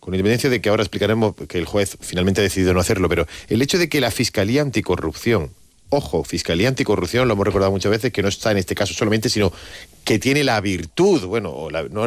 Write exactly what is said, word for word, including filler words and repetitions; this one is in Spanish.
con independencia de que ahora explicaremos que el juez finalmente ha decidido no hacerlo, pero el hecho de que la Fiscalía Anticorrupción, ojo, Fiscalía Anticorrupción, lo hemos recordado muchas veces, que no está en este caso solamente, sino que tiene la virtud, bueno, o la, no